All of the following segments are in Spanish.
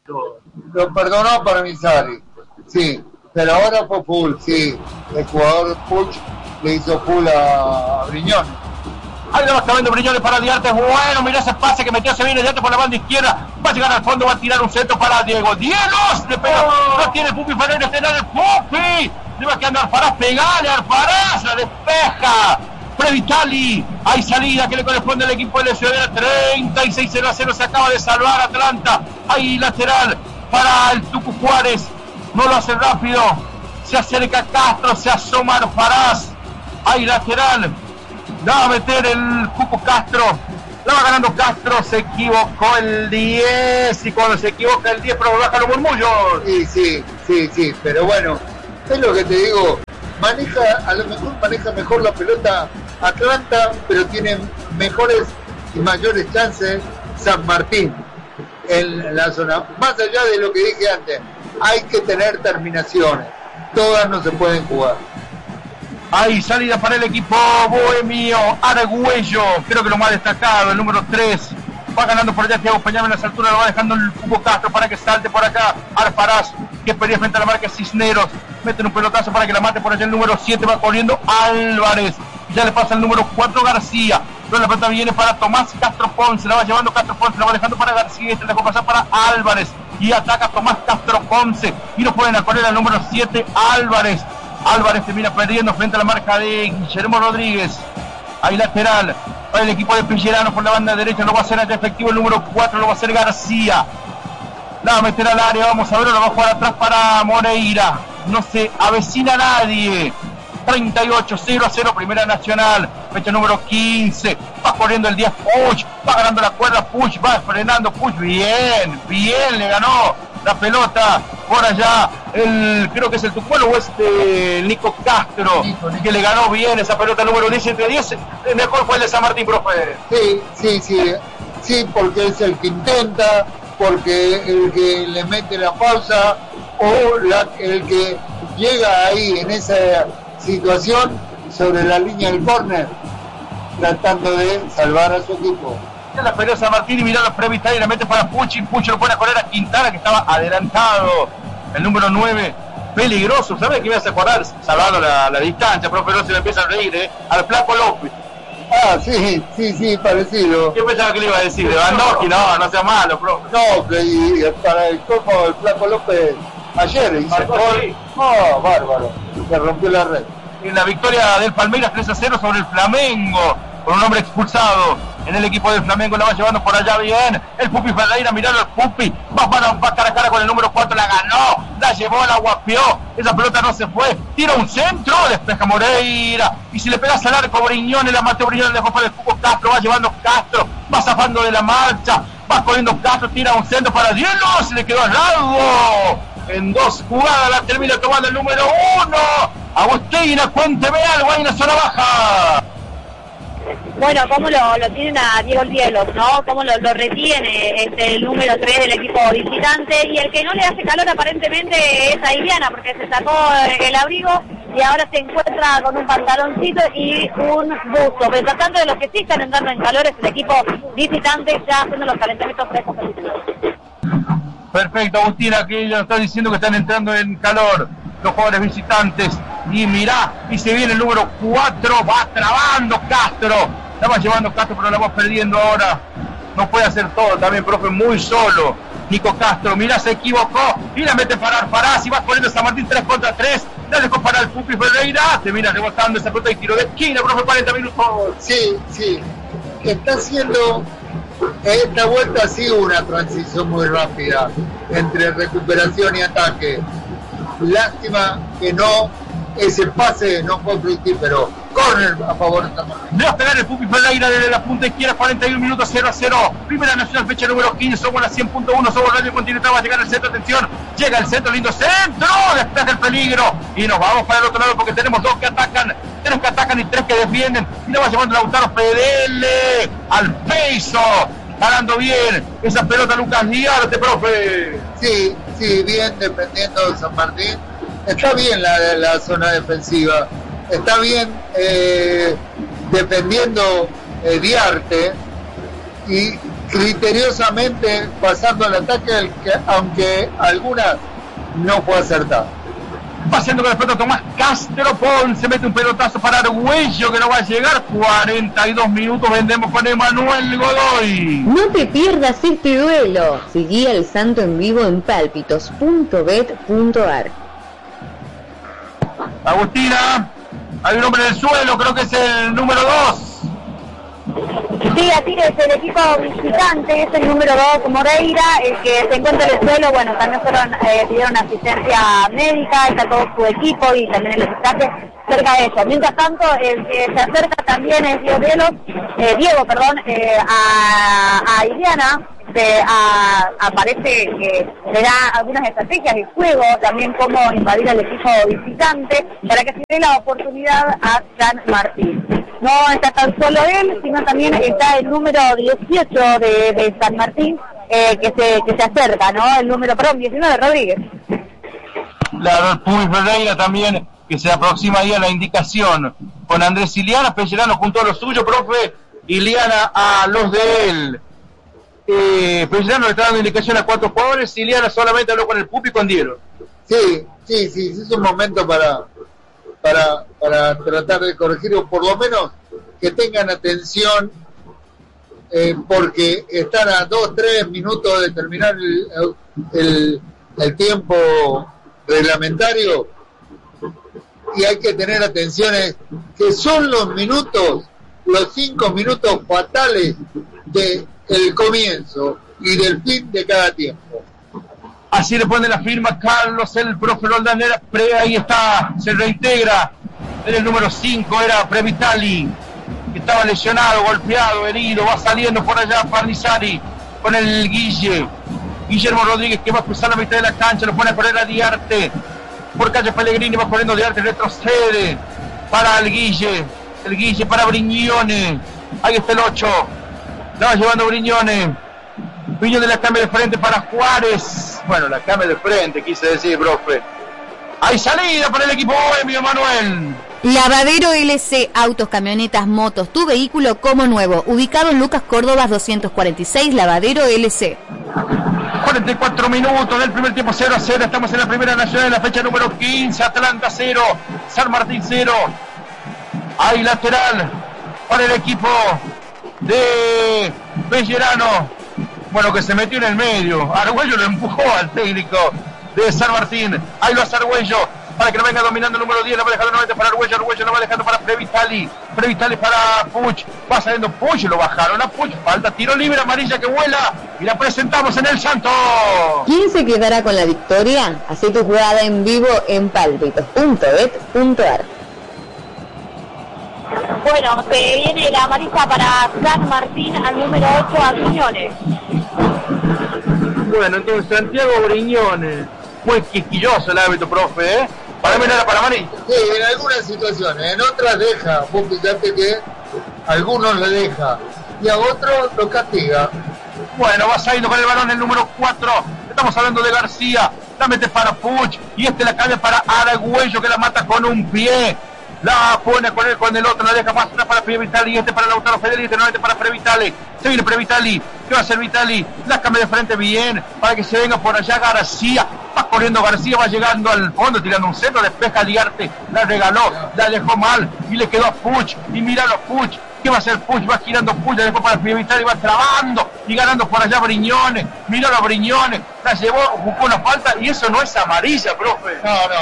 Lo perdonó para Misari, sí, pero ahora fue full, sí. El jugador Puch le hizo full a Briñones. Ahí le va acabando Briñones para Diarte. Bueno, mira ese pase que metió, se viene Diarte por la banda izquierda. Va a llegar al fondo, va a tirar un centro para Diego. ¡Dielos! Le pega. No tiene el Pupi Ferreira, está en el Pupi. Le va quedando Alfaraz, pegale Alfaraz, la despeja. Previtali, hay salida que le corresponde al equipo de Ciudadela. 36-0-0, se acaba de salvar Atlanta. Hay lateral para el Tucu Juárez. No lo hace rápido. Se acerca Castro, se asoma Alfaraz. Hay lateral. La va a meter el Cuco Castro. La va ganando Castro. Se equivocó el 10. Y cuando se equivoca el 10, pero baja los murmullos. Sí. Pero bueno, es lo que te digo. A lo mejor maneja mejor la pelota Atlanta, pero tiene mejores y mayores chances San Martín en la zona. Más allá de lo que dije antes, hay que tener terminaciones. Todas no se pueden jugar. Hay salida para el equipo bohemio. Argüello, creo que lo más destacado, el número 3. Va ganando por allá Thiago Peñame en las alturas, lo va dejando el Cubo Castro para que salte por acá. Alfaraz, que pelea frente a la marca Cisneros. Meten un pelotazo para que la mate por allá el número 7. Va corriendo Álvarez. Ya le pasa el número 4 García. Pero la pelota viene para Tomás Castro Ponce. La va llevando Castro Ponce, la va dejando para García. Este le dejó pasar para Álvarez. Y ataca Tomás Castro Ponce. Y no pueden correr al número 7 Álvarez. Álvarez termina perdiendo frente a la marca de Guillermo Rodríguez. Hay lateral para el equipo de Pillerano por la banda derecha. Lo va a hacer allá efectivo el número 4. Lo va a hacer García. La va a meter al área. Vamos a ver. Lo va a jugar atrás para Moreira. No se avecina nadie. 38-0-0, Primera Nacional, fecha número 15, va corriendo el 10 Puch, va ganando la cuerda Puch, va frenando Puch, bien, le ganó la pelota por allá, creo que es el Tucuelo o el Nico Castro, que le ganó bien esa pelota número 10, entre 10, mejor fue el de San Martín, profe. Sí, porque es el que intenta, porque el que le mete la pausa, o el que llega ahí en esa situación sobre la línea del córner, tratando de salvar a su equipo. La pelota San Martín y mirá la prevista y la mete para Puchi. Puchi lo pone a correr a Quintana, que estaba adelantado. El número 9, peligroso. ¿Sabes qué me hace acordar? Salvando la distancia, pero no se le empieza a reír, al Flaco López. Ah, sí, parecido. ¿Qué pensaba que le iba a decir? Lewandowski, no sea malo, bro. No, que para el copo del Flaco López ayer hizo gol. Oh, bárbaro. Se rompió la red. En la victoria del Palmeiras 3-0 sobre el Flamengo, con un hombre expulsado en el equipo del Flamengo, la va llevando por allá bien. El Pupi Ferreira, mirando al Pupi, va cara a cara con el número 4, la ganó, la llevó, la guapió, esa pelota no se fue, tira un centro, despeja Moreira, y si le pegas al arco Briñones, la mató Briñones, dejó para el Cuco Castro, va llevando Castro, va zafando de la marcha, va corriendo Castro, tira un centro para Diego, se le quedó al lado. En 2 jugadas la termina tomando el número 1. Agustina, cuénteme algo ahí en la zona baja. Bueno, cómo lo tienen a Diego Cielos, ¿no? Cómo lo retiene el número 3 del equipo visitante. Y el que no le hace calor aparentemente es a Iliana, porque se sacó el abrigo y ahora se encuentra con un pantaloncito y un buzo. Mientras tanto, de los que sí están entrando en calor es el equipo visitante, ya haciendo los calentamientos frescos. Perfecto, Agustina, aquí ya está diciendo que están entrando en calor los jugadores visitantes. Y mirá, y se viene el número 4, va trabando Castro. La va llevando Castro, pero la va perdiendo ahora. No puede hacer todo también, profe, muy solo. Nico Castro, mirá, se equivocó. Y la mete para Alfaraz y va corriendo San Martín 3 contra 3. La dejó para el Pupi Ferreira. Se mira rebotando esa pelota y tiro de esquina, profe, 40 minutos. Sí. Está haciendo... Esta vuelta ha sido una transición muy rápida entre recuperación y ataque. Lástima que ese pase no fue fructífero. Corner a favor de San Martín. Le va a pegar el Pupi Ferreira desde la punta izquierda, 41 minutos, 0-0. Primera Nacional, fecha número 15, somos la 100.1, somos Radio Continental, va a llegar el centro, atención. Llega el centro, lindo centro, despeja el peligro. Y nos vamos para el otro lado porque tenemos 2 que atacan, 3 que atacan y 3 que defienden. Y la va llevando Lautaro Pedele al peso. Ganando bien esa pelota Lucas Diarte, profe. Sí, bien defendiendo San Martín. Está bien la zona defensiva. Está bien defendiendo Diarte. Y criteriosamente pasando al ataque, aunque algunas no fue acertada. Paseando con el pelota Tomás Castro Ponce, mete un pelotazo para Argüello que no va a llegar. 42 minutos, vendemos con Emanuel Godoy. No te pierdas este duelo. Seguí al Santo en vivo en palpitos.bet.ar. Agustina, hay un hombre en el suelo, creo que es el número 2. Sí, así es, el equipo visitante es el número 2, Moreira, el que se encuentra en el suelo. Bueno, también pidieron asistencia médica, está todo su equipo y también el equipaje cerca de ellos. Mientras tanto, el que se acerca también es Diego, a Iliana. Aparece que le da algunas estrategias de juego, también cómo invadir al equipo visitante, para que se dé la oportunidad a San Martín. No está tan solo él, sino también está el número 18 de San Martín, que se acerca, ¿no? El número, 19, Rodríguez. Claro, el Puy Ferreira también, que se aproxima ahí a la indicación, con Andrés Iliana. Pellerano junto a los suyos, profe, Iliana a los de él. Pellerano le está dando indicación a 4 jugadores, Iliana solamente habló con el Pupi y con Diego. Sí, es un momento para tratar de corregir, o por lo menos que tengan atención, porque están a 2-3 minutos de terminar el tiempo reglamentario, y hay que tener atenciones, que son los 5 minutos fatales del comienzo y del fin de cada tiempo. Así le pone la firma Carlos, el profe Roldanera. Ahí está, se reintegra. En el número 5 era Previtali, que estaba lesionado, golpeado, herido. Va saliendo por allá Parnizari con el Guillermo Rodríguez, que va a cruzar la mitad de la cancha. Lo pone a correr a Diarte por calle Pellegrini. Va corriendo Diarte, retrocede para el Guille para Brignone. Ahí está el 8, la va llevando Brignone. Brignone la cambia de frente para Juárez. Bueno, la cambia de frente, quise decir, profe. Hay salida para el equipo bohemio, Manuel. Lavadero LC, autos, camionetas, motos, tu vehículo como nuevo. Ubicado en Lucas Córdoba 246, Lavadero LC. 44 minutos del primer tiempo, 0-0. Estamos en la Primera Nacional de la fecha número 15. Atlanta 0, San Martín 0. Hay lateral para el equipo de Pellerano. Bueno, que se metió en el medio. Argüello lo empujó al técnico de San Martín. Ahí lo hace Argüello para que lo venga dominando el número 10. Lo va dejando nuevamente para Argüello. Argüello lo va dejando para Previtali para Puch. Va saliendo Puch, lo bajaron a Puch. Falta tiro libre, amarilla que vuela. Y la presentamos en el Santo. ¿Quién se quedará con la victoria? Hacé tu jugada en vivo en palpitos.bet.ar. Bueno, se viene la amarilla para San Martín al número 8, a Brignone. Bueno, entonces Santiago Brignone. Muy quisquilloso el árbitro, profe, ¿eh? Para mí no era para amarilla. Sí, en algunas situaciones, en otras deja. Vos fíjate que a algunos le deja y a otros lo castiga. Bueno, va saliendo con el balón el número 4. Estamos hablando de García. La mete para Puch y la cambia para Argüello, que la mata con un pie. La pone con él, con el otro, la deja más atrás para Previtali, para Lautaro Fedeli, nuevamente para Previtali. Se viene Previtali, ¿qué va a hacer Vitali? La cambia de frente bien, para que se venga por allá García. Va corriendo García, va llegando al fondo, tirando un centro, despeja Diarte, la regaló, la dejó mal, y le quedó a Puch, y míralo Puch. ¿Qué va a hacer Puch? Va girando Puch, la dejó para Previtali, va trabando, y ganando por allá Brignone. Míralo a Brignone, la llevó, buscó una falta, y eso no es amarilla, profe.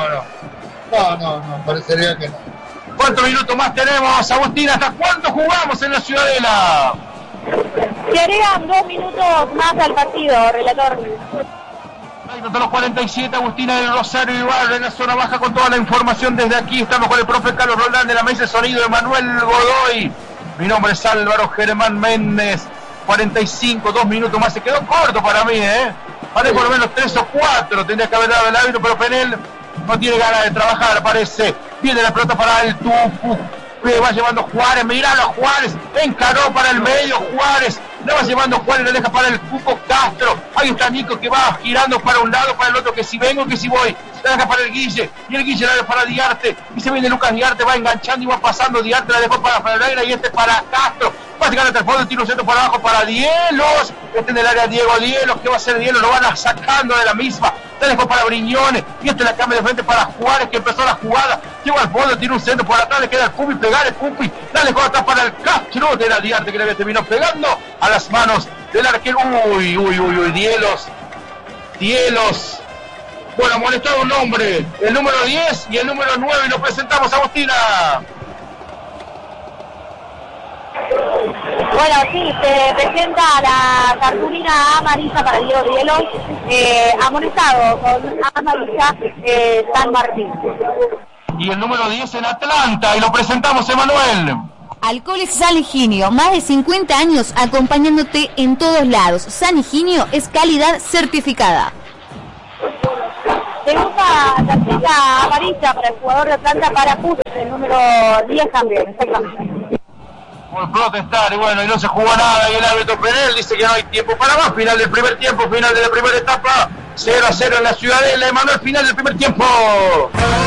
No, parecería que no. ¿Cuántos minutos más tenemos, Agustín? ¿Hasta cuánto jugamos en la Ciudadela? Se agregan 2 minutos más al partido, relator. Hasta los 47, Agustina del Rosario Ibarra en la zona baja con toda la información desde aquí. Estamos con el profe Carlos Roldán de la mesa de sonido de Manuel Godoy. Mi nombre es Álvaro Germán Méndez. 45, 2 minutos más. Se quedó corto para mí, ¿eh? Vale, por lo menos 3 o 4 tendría que haber dado el árbitro, pero Penel no tiene ganas de trabajar, parece. Viene la pelota para el Tupu. Va llevando Juárez, miralo a Juárez. Encaró para el medio Juárez. La va llevando Juárez, la deja para el Cuco Castro. Ahí está Nico que va girando para un lado, para el otro, que si vengo, que si voy. la deja para el Guille, y el Guille la deja para Diarte, y se viene Lucas Diarte, va enganchando y va pasando, Diarte la dejó para Ferreira, y este para Castro, va a llegar hasta el fondo, tiro centro por abajo para Dielos, este en el área Diego Dielos, ¿qué va a hacer Dielos? Lo van sacando de la misma, la dejó para Briñones, y este la cambia de frente para Juárez, que empezó la jugada, llegó al fondo, tira un centro por atrás, le queda el Pupi, pegar el Pupi, la dejó atrás para el Castro, de la Diarte, que le terminó pegando a las manos del arquero. Uy, Dielos. Bueno, amonestado un hombre, el número 10 y el número 9, y lo presentamos, Agustina. Bueno, sí, se presenta la cartulina amarilla para Diego Dielos, amonestado con amarilla San Martín. Y el número 10 en Atlanta, y lo presentamos, Emanuel. Alcoholes San Higinio, más de 50 años acompañándote en todos lados. San Higinio es calidad certificada. Segunda tarjeta amarilla para el jugador de Atlanta, para Puz, el número 10 también, exactamente. Por protestar, y bueno, y no se jugó nada, y el árbitro Penel dice que no hay tiempo para más. Final del primer tiempo, final de la primera etapa, 0-0 en la Ciudadela. Emanuel, final del primer tiempo.